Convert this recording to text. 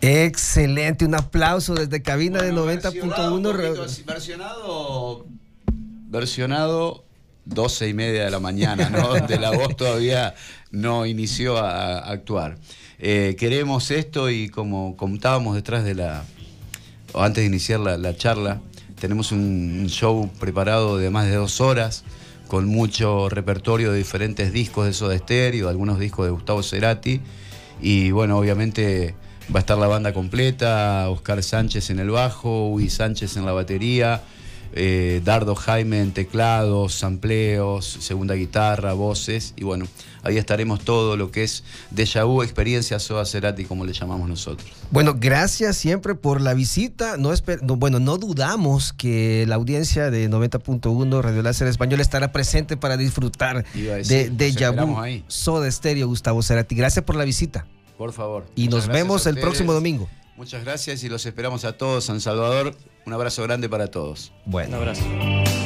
Excelente, un aplauso desde cabina de 90.1. Versionado 12:30 de la mañana, ¿no? Donde la voz todavía no inició a actuar. Queremos esto y como contábamos antes de iniciar la charla, tenemos un show preparado de más de 2 horas con mucho repertorio de diferentes discos de Soda Stereo, algunos discos de Gustavo Cerati y bueno, obviamente va a estar la banda completa, Oscar Sánchez en el bajo, Uy Sánchez en la batería, Dardo Jaime en teclados, sampleos, segunda guitarra, voces y bueno, ahí estaremos todo lo que es Déjà Vu, experiencia Soda Cerati, como le llamamos nosotros. Bueno, gracias siempre por la visita. No dudamos que la audiencia de 90.1 Radio Láser Español estará presente para disfrutar de Déjà Vu, Soda Stereo, Gustavo Cerati. Gracias por la visita. Por favor. Y nos vemos el próximo domingo. Muchas gracias y los esperamos a todos. San Salvador, un abrazo grande para todos. Bueno. Un abrazo.